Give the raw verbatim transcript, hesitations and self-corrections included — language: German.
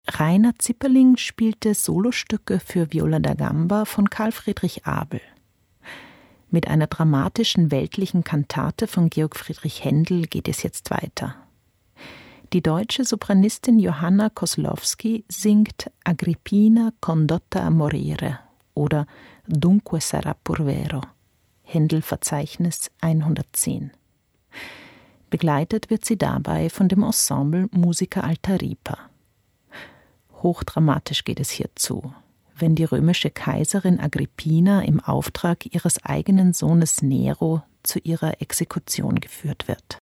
Rainer Zipperling spielte Solostücke für Viola da Gamba von Karl Friedrich Abel. Mit einer dramatischen weltlichen Kantate von Georg Friedrich Händel geht es jetzt weiter. Die deutsche Sopranistin Johanna Koslowski singt Agrippina condotta a morire oder Dunque sarà pur vero, Händel-Verzeichnis hundertzehn. Begleitet wird sie dabei von dem Ensemble Musica Alta Ripa. Hochdramatisch geht es hier zu, wenn die römische Kaiserin Agrippina im Auftrag ihres eigenen Sohnes Nero zu ihrer Exekution geführt wird.